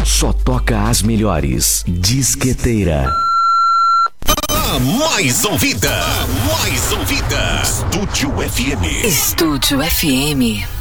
Só toca as melhores. Disqueteira. A mais ouvida. Estúdio FM. Estúdio FM.